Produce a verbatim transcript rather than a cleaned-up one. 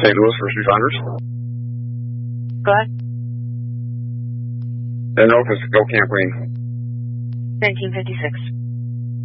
Saint Louis First Responders. Go ahead. And Norfolk, go Camp Green. nineteen fifty-six.